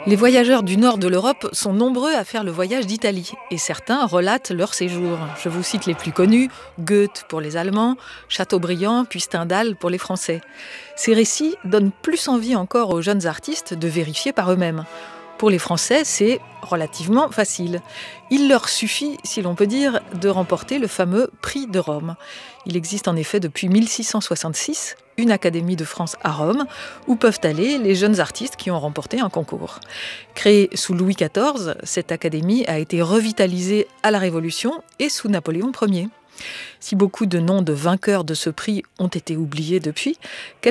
Les voyageurs du nord de l'Europe sont nombreux à faire le voyage d'Italie et certains relatent leur séjour. Je vous cite les plus connus, Goethe pour les Allemands, Chateaubriand puis Stendhal pour les Français. Ces récits donnent plus envie encore aux jeunes artistes de vérifier par eux-mêmes. Pour les Français, c'est relativement facile. Il leur suffit, si l'on peut dire, de remporter le fameux prix de Rome. Il existe en effet depuis 1666 une Académie de France à Rome, où peuvent aller les jeunes artistes qui ont remporté un concours. Créée sous Louis XIV, cette académie a été revitalisée à la Révolution et sous Napoléon Ier. Si beaucoup de noms de vainqueurs de ce prix ont été oubliés depuis,